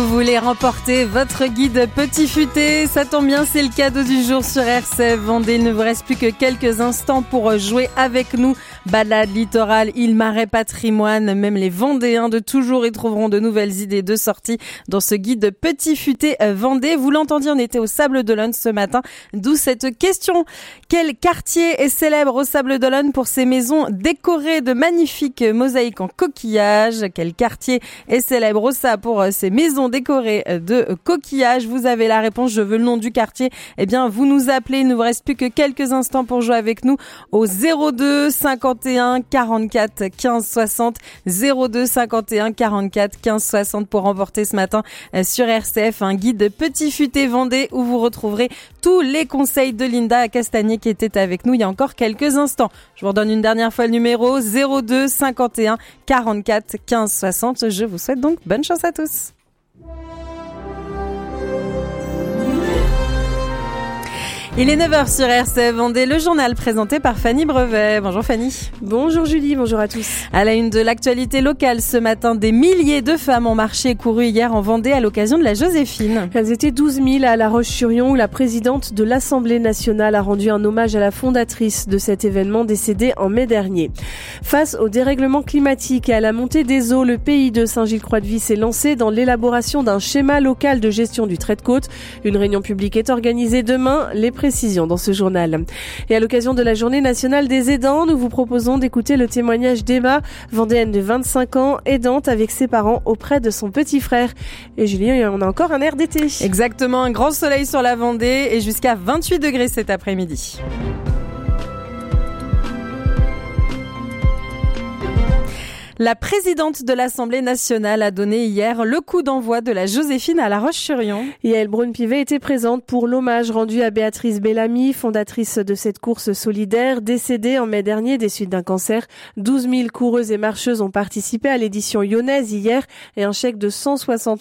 Vous voulez remporter votre guide Petit Futé? Ça tombe bien, c'est le cadeau du jour sur RCF Vendée. Il ne vous reste plus que quelques instants pour jouer avec nous. Balade, littoral, île, marais, patrimoine, même les Vendéens de toujours y trouveront de nouvelles idées de sortie dans ce guide Petit Futé Vendée. Vous l'entendiez, on était au Sable d'Olonne ce matin, d'où cette question. Quel quartier est célèbre au Sable d'Olonne pour ses maisons décorées de magnifiques mosaïques en coquillages? Quel quartier est célèbre au Sable pour ses maisons décorées de coquillages? Vous avez la réponse, je veux le nom du quartier. Eh bien, vous nous appelez, il ne vous reste plus que quelques instants pour jouer avec nous au 02 51 44 15 60, 02 51 44 15 60 pour remporter ce matin sur RCF un guide Petit Futé Vendée où vous retrouverez tous les conseils de Linda Castagnier qui était avec nous il y a encore quelques instants. Je vous redonne une dernière fois le numéro 02 51 44 15 60. Je vous souhaite donc bonne chance à tous. Il est 9h sur RCF Vendée, le journal présenté par Fanny Brevet. Bonjour Fanny. Bonjour Julie, bonjour à tous. À la une de l'actualité locale ce matin, des milliers de femmes ont marché et couru hier en Vendée à l'occasion de la Joséphine. Elles étaient 12 000 à La Roche-sur-Yon où la présidente de l'Assemblée nationale a rendu un hommage à la fondatrice de cet événement décédée en mai dernier. Face au dérèglement climatique et à la montée des eaux, le pays de Saint-Gilles-Croix-de-Vie s'est lancé dans l'élaboration d'un schéma local de gestion du trait de côte. Une réunion publique est organisée demain. Les précisions dans ce journal. Et à l'occasion de la journée nationale des aidants, nous vous proposons d'écouter le témoignage d'Emma, vendéenne de 25 ans, aidante avec ses parents auprès de son petit frère. Et Julien, on a encore un air d'été. Exactement, un grand soleil sur la Vendée et jusqu'à 28 degrés cet après-midi. La présidente de l'Assemblée nationale a donné hier le coup d'envoi de la Joséphine à La Roche-sur-Yon. Yael Braun-Pivet était présente pour l'hommage rendu à Béatrice Bellamy, fondatrice de cette course solidaire, décédée en mai dernier des suites d'un cancer. 12 000 coureuses et marcheuses ont participé à l'édition lyonnaise hier et un chèque de 160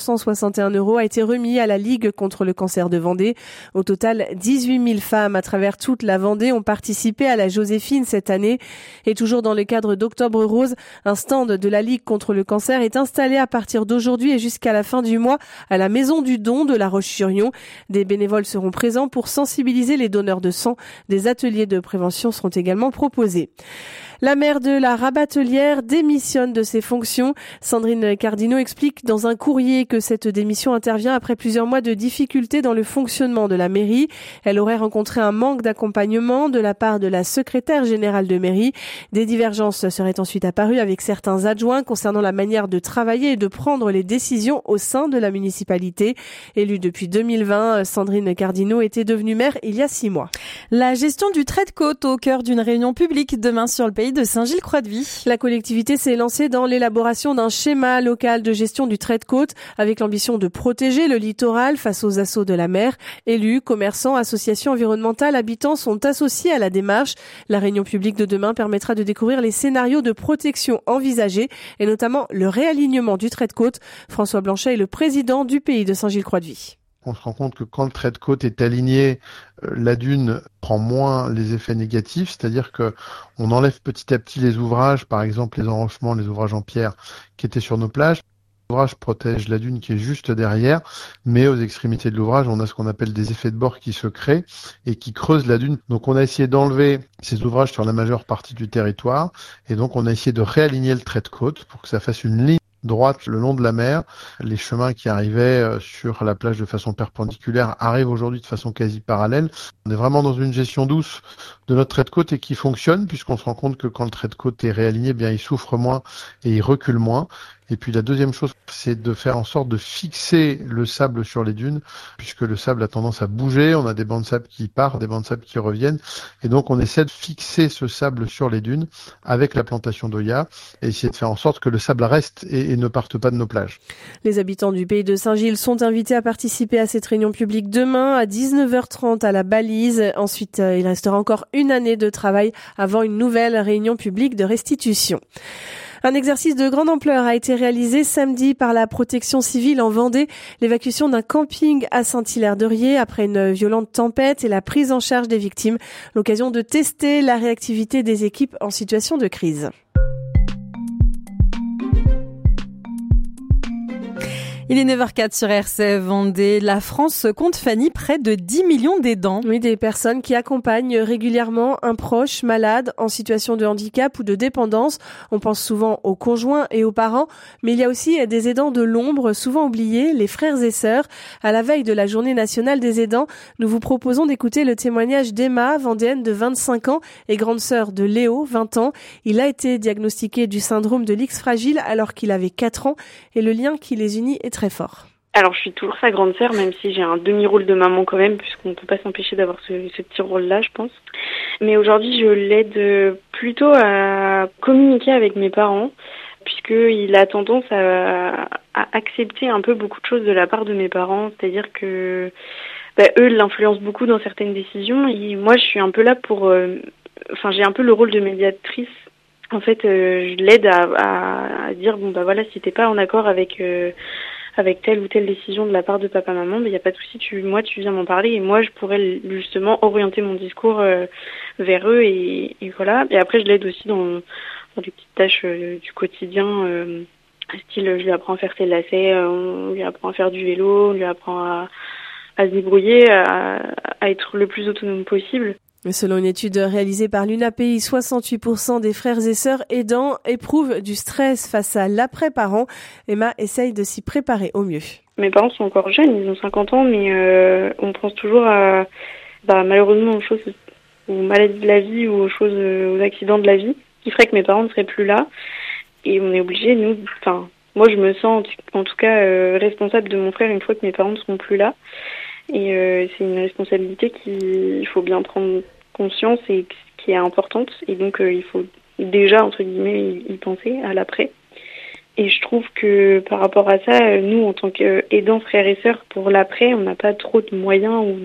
261 € a été remis à la Ligue contre le cancer de Vendée. Au total, 18 000 femmes à travers toute la Vendée ont participé à la Joséphine cette année. Et toujours dans le cadre d'Octobre Rose, un stand de la Ligue contre le cancer est installé à partir d'aujourd'hui et jusqu'à la fin du mois à la Maison du Don de La Roche-sur-Yon. Des bénévoles seront présents pour sensibiliser les donneurs de sang. Des ateliers de prévention seront également proposés. La maire de la Rabatelière démissionne de ses fonctions. Sandrine Cardino explique dans un courrier que cette démission intervient après plusieurs mois de difficultés dans le fonctionnement de la mairie. Elle aurait rencontré un manque d'accompagnement de la part de la secrétaire générale de mairie. Des divergences seraient ensuite apparues avec certains adjoints concernant la manière de travailler et de prendre les décisions au sein de la municipalité. Élue depuis 2020, Sandrine Cardino était devenue maire il y a 6 mois. La gestion du trait de côte au cœur d'une réunion publique demain sur le pays de Saint-Gilles-Croix-de-Vie. La collectivité s'est lancée dans l'élaboration d'un schéma local de gestion du trait de côte avec l'ambition de protéger le littoral face aux assauts de la mer. Élus, commerçants, associations environnementales, habitants sont associés à la démarche. La réunion publique de demain permettra de découvrir les scénarios de protection envisagés et notamment le réalignement du trait de côte. François Blanchet est le président du pays de Saint-Gilles-Croix-de-Vie. On se rend compte que quand le trait de côte est aligné, la dune prend moins les effets négatifs, c'est-à-dire que on enlève petit à petit les ouvrages, par exemple les enrochements, les ouvrages en pierre qui étaient sur nos plages. L'ouvrage protège la dune qui est juste derrière, mais aux extrémités de l'ouvrage, on a ce qu'on appelle des effets de bord qui se créent et qui creusent la dune. Donc on a essayé d'enlever ces ouvrages sur la majeure partie du territoire et donc on a essayé de réaligner le trait de côte pour que ça fasse une ligne droite le long de la mer. Les chemins qui arrivaient sur la plage de façon perpendiculaire arrivent aujourd'hui de façon quasi parallèle. On est vraiment dans une gestion douce de notre trait de côte et qui fonctionne puisqu'on se rend compte que quand le trait de côte est réaligné, eh bien il souffre moins et il recule moins. Et puis la deuxième chose, c'est de faire en sorte de fixer le sable sur les dunes, puisque le sable a tendance à bouger, on a des bancs de sable qui partent, des bancs de sable qui reviennent, et donc on essaie de fixer ce sable sur les dunes avec la plantation d'Oya, et essayer de faire en sorte que le sable reste et ne parte pas de nos plages. Les habitants du pays de Saint-Gilles sont invités à participer à cette réunion publique demain à 19h30 à la Balise. Ensuite, il restera encore une année de travail avant une nouvelle réunion publique de restitution. Un exercice de grande ampleur a été réalisé samedi par la protection civile en Vendée. L'évacuation d'un camping à Saint-Hilaire-de-Riez après une violente tempête et la prise en charge des victimes. L'occasion de tester la réactivité des équipes en situation de crise. Il est 9h04 sur RCF Vendée. La France compte, Fanny, près de 10 millions d'aidants. Oui, des personnes qui accompagnent régulièrement un proche malade en situation de handicap ou de dépendance. On pense souvent aux conjoints et aux parents, mais il y a aussi des aidants de l'ombre, souvent oubliés, les frères et sœurs. À la veille de la Journée nationale des aidants, nous vous proposons d'écouter le témoignage d'Emma, vendéenne de 25 ans et grande sœur de Léo, 20 ans. Il a été diagnostiqué du syndrome de l'X fragile alors qu'il avait 4 ans et le lien qui les unit est très fort. Alors je suis toujours sa grande sœur, même si j'ai un demi-rôle de maman quand même, puisqu'on ne peut pas s'empêcher d'avoir ce petit rôle-là, je pense. Mais aujourd'hui, je l'aide plutôt à communiquer avec mes parents, puisqu'il a tendance à accepter un peu beaucoup de choses de la part de mes parents, c'est-à-dire que eux l'influencent beaucoup dans certaines décisions, et moi je suis un peu là pour... j'ai un peu le rôle de médiatrice. En fait, je l'aide à dire, voilà, si t'es pas en accord avec telle ou telle décision de la part de papa-maman, il n'y a pas de souci, tu viens m'en parler et moi je pourrais justement orienter mon discours vers eux et voilà. Et après je l'aide aussi dans les petites tâches du quotidien, style je lui apprends à faire ses lacets, on lui apprend à faire du vélo, on lui apprend à se débrouiller, à être le plus autonome possible. Selon une étude réalisée par l'UNAPI, 68% des frères et sœurs aidants éprouvent du stress face à l'après-parent. Emma essaye de s'y préparer au mieux. Mes parents sont encore jeunes, ils ont 50 ans, mais on pense toujours à malheureusement aux choses, aux maladies de la vie ou aux accidents de la vie, qui ferait que mes parents ne seraient plus là. Et on est obligé, moi je me sens en tout cas responsable de mon frère une fois que mes parents ne seront plus là. Et c'est une responsabilité qu'il faut bien prendre conscience et qui est importante. Et donc il faut déjà, entre guillemets, y penser à l'après. Et je trouve que par rapport à ça, nous, en tant qu'aidants, frères et sœurs, pour l'après, on n'a pas trop de moyens ou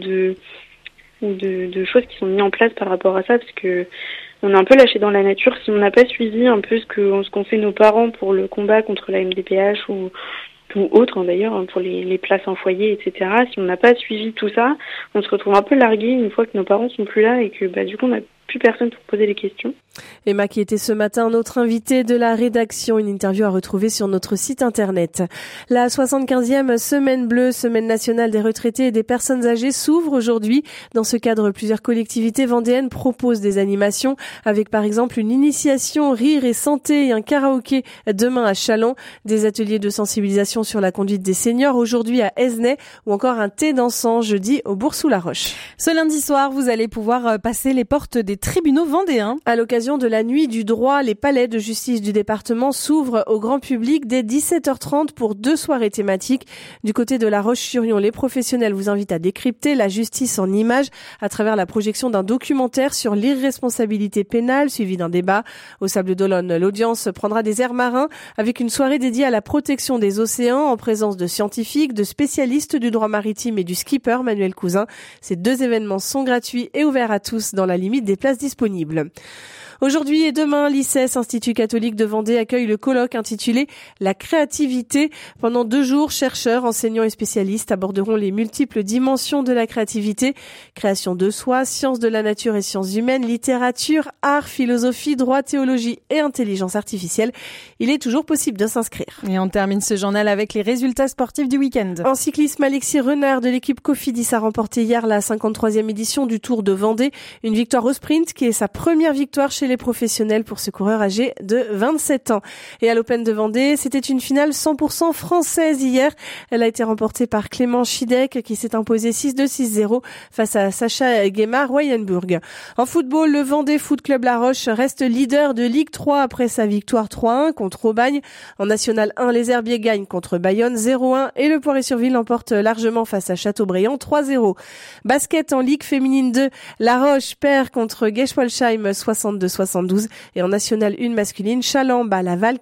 de choses qui sont mises en place par rapport à ça, parce que on est un peu lâché dans la nature. Si on n'a pas suivi un peu ce qu'ont fait nos parents pour le combat contre la MDPH ou autre d'ailleurs, pour les places en foyer, etc. Si on n'a pas suivi tout ça, on se retrouve un peu largué une fois que nos parents sont plus là et que du coup on n'a plus personne pour poser les questions. Emma qui était ce matin notre invitée de la rédaction, une interview à retrouver sur notre site internet. La 75e semaine bleue, semaine nationale des retraités et des personnes âgées s'ouvre aujourd'hui. Dans ce cadre, plusieurs collectivités vendéennes proposent des animations avec par exemple une initiation rire et santé et un karaoké demain à Châlons, des ateliers de sensibilisation sur la conduite des seniors aujourd'hui à Esnay ou encore un thé dansant jeudi au Bourg-sous-la-Roche. Ce lundi soir, vous allez pouvoir passer les portes des tribunaux vendéens. À l'occasion de la nuit du droit, les palais de justice du département s'ouvrent au grand public dès 17h30 pour 2 soirées thématiques. Du côté de La Roche-sur-Yon, les professionnels vous invitent à décrypter la justice en images à travers la projection d'un documentaire sur l'irresponsabilité pénale suivi d'un débat. Au Sables-d'Olonne, l'audience prendra des airs marins avec une soirée dédiée à la protection des océans en présence de scientifiques, de spécialistes du droit maritime et du skipper Manuel Cousin. Ces 2 événements sont gratuits et ouverts à tous dans la limite des places disponibles. Aujourd'hui et demain, l'ICES, Institut catholique de Vendée, accueille le colloque intitulé « La créativité ». Pendant 2 jours, chercheurs, enseignants et spécialistes aborderont les multiples dimensions de la créativité. Création de soi, sciences de la nature et sciences humaines, littérature, art, philosophie, droit, théologie et intelligence artificielle. Il est toujours possible de s'inscrire. Et on termine ce journal avec les résultats sportifs du week-end. En cyclisme, Alexis Renard de l'équipe Cofidis a remporté hier la 53e édition du Tour de Vendée. Une victoire au sprint qui est sa première victoire chez les professionnels pour ce coureur âgé de 27 ans. Et à l'Open de Vendée, c'était une finale 100% française hier. Elle a été remportée par Clément Chidec qui s'est imposé 6-2, 6-0 face à Sacha Guémard-Royenburg. En football, le Vendée Foot Club La Roche reste leader de Ligue 3 après sa victoire 3-1 contre Aubagne. En National 1, les Herbiers gagnent contre Bayonne 0-1 et le Poiré-sur-Ville l'emporte largement face à Châteaubriand 3-0. Basket en Ligue féminine 2, La Roche perd contre Geschwolsheim 62-72 et en National 1 masculine, Chaland bat Laval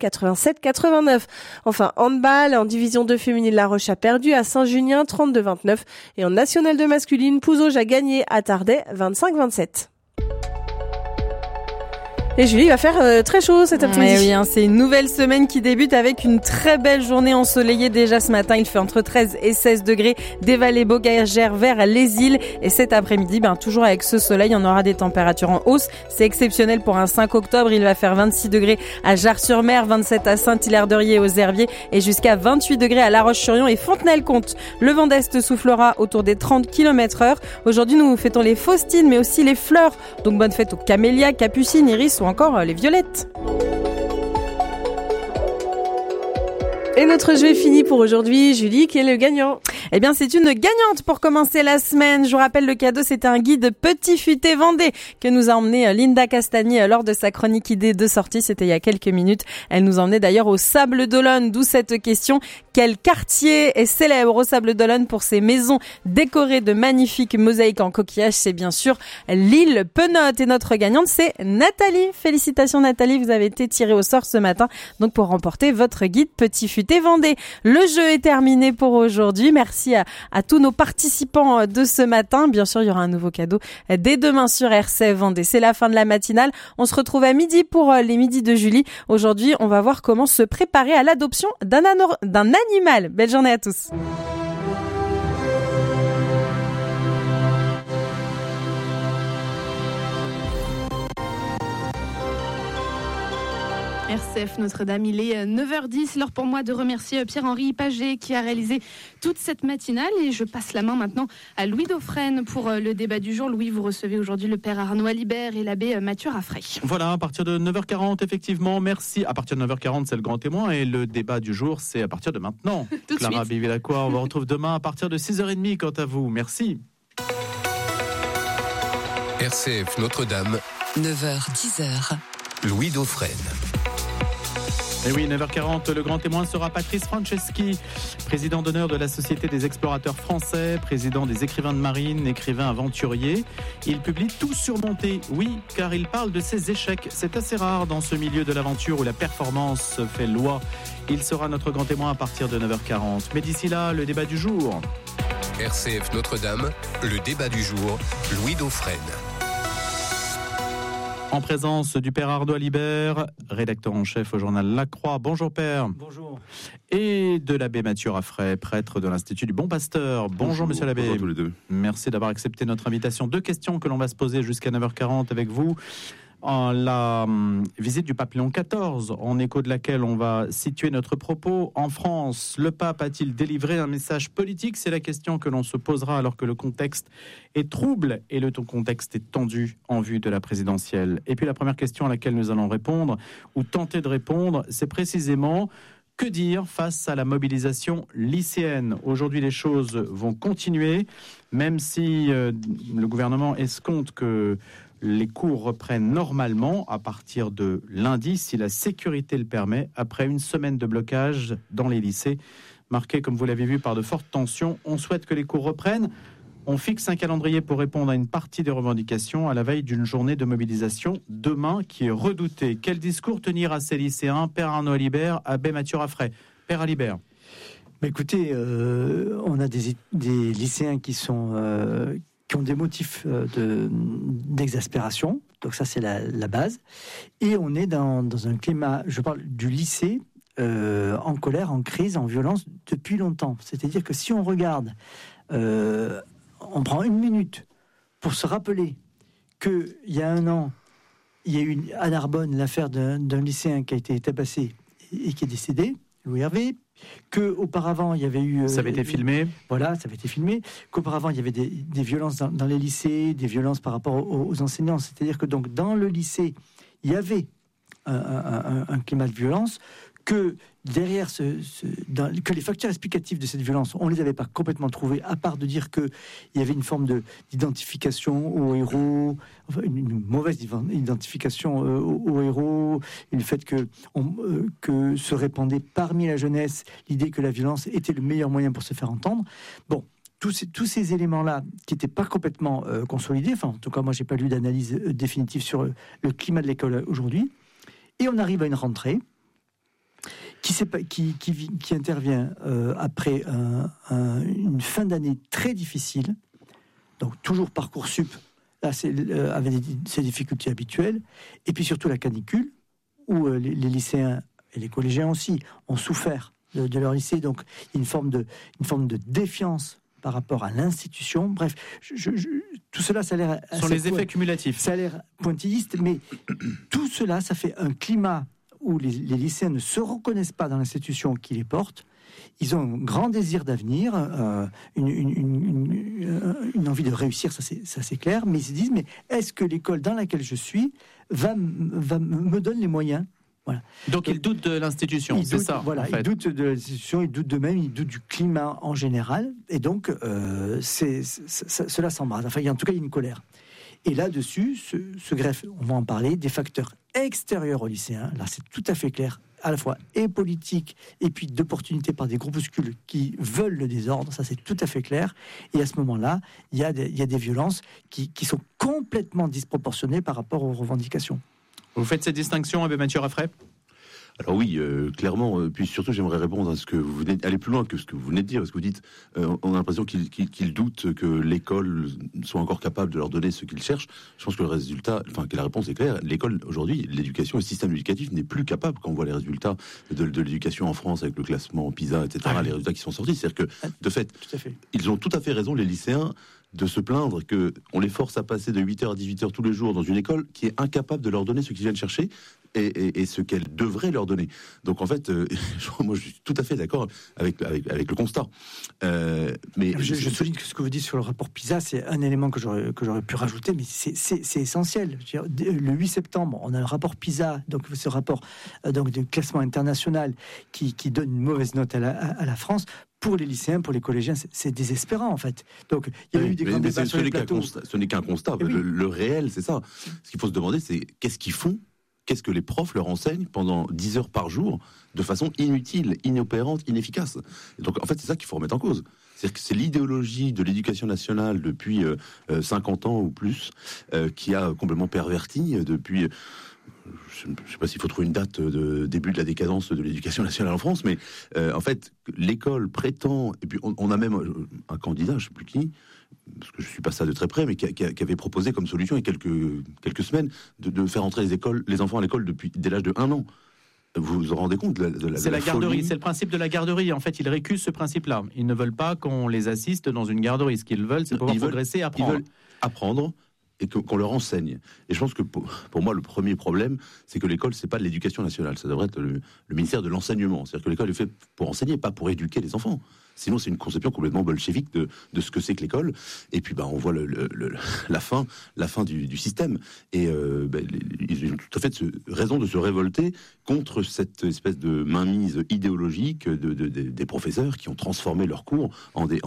87-89. Enfin, handball, en division 2 féminine, La Roche a perdu à Saint-Junien 32-29 et en National 2 masculine, Pouzauges a gagné à Tardais 25-27. Et Julie, il va faire très chaud cet après-midi. Oui, c'est une nouvelle semaine qui débute avec une très belle journée ensoleillée déjà ce matin. Il fait entre 13 et 16 degrés des vallées Beaugagère vers les îles. Et cet après-midi, toujours avec ce soleil, on aura des températures en hausse. C'est exceptionnel pour un 5 octobre. Il va faire 26 degrés à Jars-sur-Mer, 27 à Saint-Hilaire-de-Riez et aux Herbiers et jusqu'à 28 degrés à La Roche-sur-Yon et Fontenay-le-Comte. Le vent d'est soufflera autour des 30 km/h. Aujourd'hui, nous fêtons les faustines mais aussi les fleurs. Donc bonne fête aux camélias, capucines, iris ou encore les violettes. Et notre jeu est fini pour aujourd'hui. Julie, qui est le gagnant? Eh bien, c'est une gagnante pour commencer la semaine. Je vous rappelle, le cadeau, c'était un guide Petit Futé Vendée que nous a emmené Linda Castagnier lors de sa chronique idée de sortie. C'était il y a quelques minutes. Elle nous emmenait d'ailleurs au Sable d'Olonne, d'où cette question. Quel quartier est célèbre au Sable d'Olonne pour ses maisons décorées de magnifiques mosaïques en coquillage? C'est bien sûr l'île Penote. Et notre gagnante, c'est Nathalie. Félicitations Nathalie, vous avez été tirée au sort ce matin. Donc pour remporter votre guide Petit Futé Vendée. Le jeu est terminé pour aujourd'hui. Merci à tous nos participants de ce matin. Bien sûr, il y aura un nouveau cadeau dès demain sur RCF Vendée. C'est la fin de la matinale. On se retrouve à midi pour les midis de Julie. Aujourd'hui, on va voir comment se préparer à l'adoption d'un animal. Belle journée à tous. RCF Notre-Dame, il est 9h10, l'heure pour moi de remercier Pierre-Henri Paget qui a réalisé toute cette matinale et je passe la main maintenant à Louis Dauphren pour le débat du jour. Louis, vous recevez aujourd'hui le père Arnaud Alibert et l'abbé Mathieu Raffray. Voilà, à partir de 9h40 effectivement, merci. À partir de 9h40 c'est le grand témoin et le débat du jour c'est à partir de maintenant. Tout Clara Bivilacqua, on vous retrouve demain à partir de 6h30 quant à vous, merci. RCF Notre-Dame, 9h-10h. Louis Dauphren. Et oui, 9h40, le grand témoin sera Patrice Franceschi, président d'honneur de la Société des explorateurs français, président des écrivains de marine, écrivain aventurier. Il publie Tout surmonté, oui, car il parle de ses échecs. C'est assez rare dans ce milieu de l'aventure où la performance fait loi. Il sera notre grand témoin à partir de 9h40. Mais d'ici là, le débat du jour. RCF Notre-Dame, le débat du jour, Louis Dauphren. En présence du père Arnaud Alibert, rédacteur en chef au journal La Croix. Bonjour père. Bonjour. Et de l'abbé Mathieu Raffray, prêtre de l'Institut du Bon Pasteur. Bonjour monsieur l'abbé. Bonjour tous les deux. Merci d'avoir accepté notre invitation. 2 questions que l'on va se poser jusqu'à 9h40 avec vous. La visite du pape Léon XIV, en écho de laquelle on va situer notre propos. En France, le pape a-t-il délivré un message politique? C'est la question que l'on se posera alors que le contexte est trouble et le contexte est tendu en vue de la présidentielle. Et puis la première question à laquelle nous allons répondre, ou tenter de répondre, c'est précisément: que dire face à la mobilisation lycéenne? Aujourd'hui, les choses vont continuer, même si le gouvernement escompte que les cours reprennent normalement à partir de lundi, si la sécurité le permet, après une semaine de blocage dans les lycées, marquée, comme vous l'avez vu, par de fortes tensions. On souhaite que les cours reprennent. On fixe un calendrier pour répondre à une partie des revendications à la veille d'une journée de mobilisation demain qui est redoutée. Quel discours tenir à ces lycéens? Père Arnaud Alibert, abbé Mathieu Raffray. Père Alibert. Écoutez, on a des lycéens qui ont des motifs d'exaspération, donc ça c'est la base, et on est dans un climat, je parle du lycée, en colère, en crise, en violence depuis longtemps. C'est-à-dire que si on regarde, on prend une minute pour se rappeler qu'il y a 1 an, il y a eu à Narbonne l'affaire d'un lycéen qui a été tabassé et qui est décédé, Louis Hervé, qu'auparavant il y avait eu... ça avait été filmé. Voilà, ça avait été filmé. Qu'auparavant il y avait des violences dans les lycées, des violences par rapport aux enseignants. C'est-à-dire que donc dans le lycée, il y avait un climat de violence, que derrière que les facteurs explicatifs de cette violence, on ne les avait pas complètement trouvés, à part de dire qu'il y avait une forme d'identification aux héros, enfin, une mauvaise identification aux héros, et le fait que se répandait parmi la jeunesse l'idée que la violence était le meilleur moyen pour se faire entendre. Bon, tous ces éléments-là qui n'étaient pas complètement consolidés, enfin en tout cas moi j'ai pas lu d'analyse définitive sur le climat de l'école aujourd'hui, et on arrive à une rentrée qui intervient après une fin d'année très difficile. Donc toujours Parcoursup là, avec ses difficultés habituelles, et puis surtout la canicule, où les lycéens et les collégiens aussi ont souffert de leur lycée, donc une forme de défiance par rapport à l'institution. Bref, tout cela, ça a l'air... Ce sont les effets cumulatifs. Ça a l'air pointilliste, mais tout cela, ça fait un climat où les lycéens ne se reconnaissent pas dans l'institution qui les porte. Ils ont un grand désir d'avenir, une envie de réussir, ça c'est clair, mais ils se disent, mais est-ce que l'école dans laquelle je suis me donne les moyens? Voilà. Donc ils doutent de l'institution, c'est ça. Voilà, en fait. Ils doutent de l'institution, ils doutent d'eux-mêmes, ils doutent du climat en général, et donc cela s'embrase. Enfin, en tout cas, il y a une colère. Et là-dessus se greffe, on va en parler, des facteurs extérieurs aux lycéens. Là, c'est tout à fait clair, à la fois et politique, et puis d'opportunités par des groupuscules qui veulent le désordre. Ça, c'est tout à fait clair. Et à ce moment-là, il y a des violences qui sont complètement disproportionnées par rapport aux revendications. Vous faites cette distinction, Abbé Mathieu Raffray ? Alors oui, clairement. Puis surtout, j'aimerais répondre à ce que vous venez aller plus loin que ce que vous venez de dire. Parce que vous dites, on a l'impression qu'ils doutent que l'école soit encore capable de leur donner ce qu'ils cherchent. Je pense que que la réponse est claire. L'école aujourd'hui, l'éducation, le système éducatif n'est plus capable. Quand on voit les résultats de l'éducation en France avec le classement PISA, etc., les résultats qui sont sortis, c'est-à-dire que de fait, ils ont tout à fait raison, les lycéens, de se plaindre que on les force à passer de 8h à 18h tous les jours dans une école qui est incapable de leur donner ce qu'ils viennent chercher et ce qu'elle devrait leur donner. Donc en fait, moi je suis tout à fait d'accord avec le constat. Mais je souligne que ce que vous dites sur le rapport PISA, c'est un élément que j'aurais pu rajouter, mais c'est essentiel. Je veux dire, le 8 septembre, on a le rapport PISA, donc ce rapport donc de classement international qui donne une mauvaise note à la France. Pour les lycéens, pour les collégiens, c'est désespérant en fait. Donc il y a eu des grands débats sur les plateaux. Ce n'est qu'un constat. Le réel, c'est ça. Ce qu'il faut se demander, c'est qu'est-ce qu'ils font ? Qu'est-ce que les profs leur enseignent pendant 10 heures par jour de façon inutile, inopérante, inefficace ? Et donc en fait, c'est ça qu'il faut remettre en cause. C'est-à-dire que c'est l'idéologie de l'éducation nationale depuis 50 ans ou plus qui a complètement perverti depuis... Je ne sais pas s'il faut trouver une date de début de la décadence de l'éducation nationale en France, mais en fait, l'école prétend, et puis on a même un candidat, je ne sais plus qui, parce que je ne suis pas ça de très près, mais qui avait proposé comme solution il y a quelques semaines de faire entrer les enfants à l'école dès l'âge de 1 an. Vous vous rendez compte de la C'est la garderie, folie. c'est le principe de la garderie. En fait, ils récusent ce principe-là. Ils ne veulent pas qu'on les assiste dans une garderie. Ce qu'ils veulent, c'est pouvoir progresser et apprendre. Ils veulent apprendre et qu'on leur enseigne. Et je pense que pour moi, le premier problème, c'est que l'école, c'est pas de l'éducation nationale. Ça devrait être le ministère de l'enseignement. C'est-à-dire que l'école est faite pour enseigner, pas pour éduquer les enfants. Sinon, c'est une conception complètement bolchevique de ce que c'est que l'école. Et puis, on voit la fin du système. Et ils ont tout à fait raison de se révolter contre cette espèce de mainmise idéologique des professeurs qui ont transformé leurs cours en des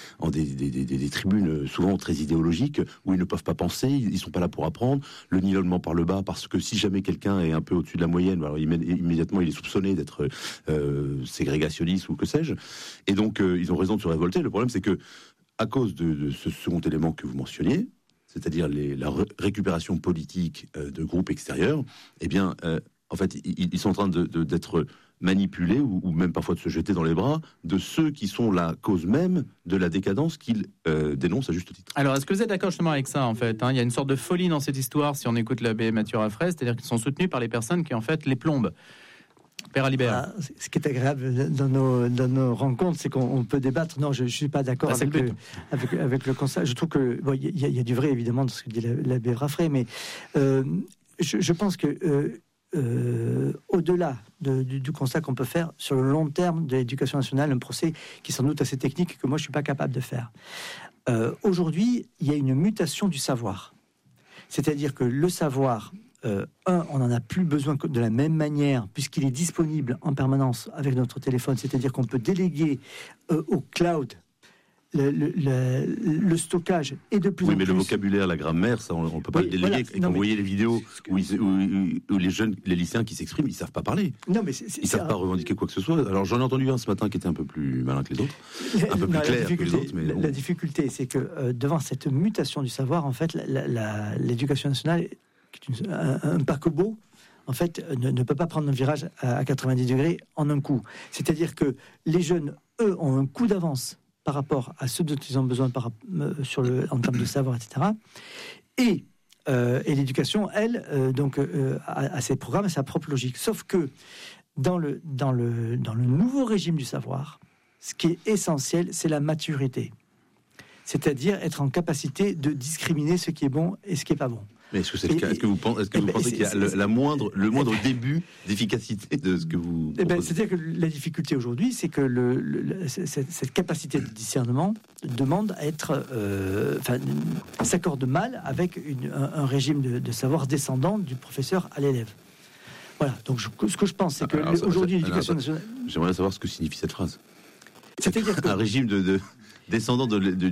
tribunes souvent très idéologiques où ils ne peuvent pas penser, ils sont pas là pour apprendre. Le nivellement par le bas, parce que si jamais quelqu'un est un peu au-dessus de la moyenne, alors immédiatement il est soupçonné d'être ségrégationniste ou que sais-je. Et donc ils ont raison de se révolter. Le problème, c'est que à cause de ce second élément que vous mentionniez, c'est-à-dire la récupération politique de groupes extérieurs, eh bien, en fait, ils sont en train d'être manipulés ou même parfois de se jeter dans les bras de ceux qui sont la cause même de la décadence qu'ils dénoncent à juste titre. Alors, est-ce que vous êtes d'accord justement avec ça, en fait, Il y a une sorte de folie dans cette histoire, si on écoute l'abbé Mathieu Raffray, c'est-à-dire qu'ils sont soutenus par les personnes qui, en fait, les plombent. Père Alibert. Ce qui est agréable dans nos rencontres, c'est qu'on peut débattre. Non, je ne suis pas d'accord avec le constat. Je trouve que y a du vrai, évidemment, dans ce que dit l'abbé Raffray, mais je pense que au-delà du constat qu'on peut faire sur le long terme de l'éducation nationale, un procès qui est sans doute assez technique et que moi je ne suis pas capable de faire. Aujourd'hui, il y a une mutation du savoir. C'est-à-dire que le savoir... on n'en a plus besoin de la même manière puisqu'il est disponible en permanence avec notre téléphone, c'est-à-dire qu'on peut déléguer au cloud le stockage est de plus en plus... Oui, mais le vocabulaire, la grammaire, ça, on ne peut pas le déléguer. Voilà. Et quand vous voyez les vidéos où les lycéens qui s'expriment, ils ne savent pas parler. Non, mais ils ne savent pas revendiquer quoi que ce soit. Alors, j'en ai entendu un ce matin qui était un peu plus malin que les autres, un peu plus clair que les autres. Mais la difficulté, c'est que devant cette mutation du savoir, en fait, l'éducation nationale, qui est un paquebot, en fait, ne peut pas prendre un virage à 90 degrés en un coup. C'est-à-dire que les jeunes, eux, ont un coup d'avance par rapport à ceux dont ils ont besoin en termes de savoir, etc. Et l'éducation, elle, a ses programmes, a sa propre logique. Sauf que dans le nouveau régime du savoir, ce qui est essentiel, c'est la maturité. C'est-à-dire être en capacité de discriminer ce qui est bon et ce qui n'est pas bon. Mais est-ce que c'est le cas ? Est-ce que vous pensez qu'il y a le moindre début d'efficacité de ce que vous c'est-à-dire que la difficulté aujourd'hui, c'est que cette capacité de discernement demande à être, s'accorde mal avec un régime de savoir descendant du professeur à l'élève. Voilà. Donc ce que je pense, c'est que aujourd'hui l'éducation nationale. J'aimerais savoir ce que signifie cette phrase. C'est-à-dire un régime descendant